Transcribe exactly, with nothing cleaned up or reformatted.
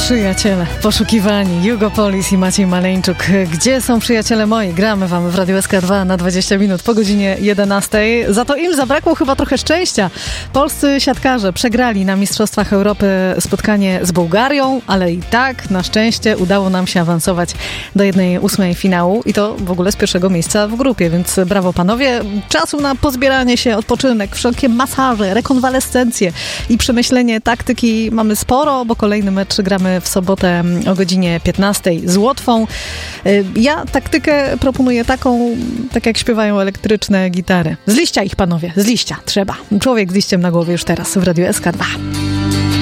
Przyjaciele poszukiwani, Hugo Polis i Maciej Maleńczuk. Gdzie są przyjaciele moi? Gramy wam w Radiu S K dwa na dwadzieścia minut po godzinie jedenastej. Za to im zabrakło chyba trochę szczęścia. Polscy siatkarze przegrali na Mistrzostwach Europy spotkanie z Bułgarią, ale i tak na szczęście udało nam się awansować do jednej ósmej finału i to w ogóle z pierwszego miejsca w grupie, więc brawo panowie. Czasu na pozbieranie się, odpoczynek, wszelkie masaże, rekonwalescencje i przemyślenie taktyki mamy sporo, bo kolejny mecz gramy w sobotę o godzinie piętnastej z Łotwą. Ja taktykę proponuję taką, tak jak śpiewają elektryczne gitary. Z liścia ich, panowie, z liścia trzeba. Człowiek z liściem na głowie już teraz w Radiu S K dwa.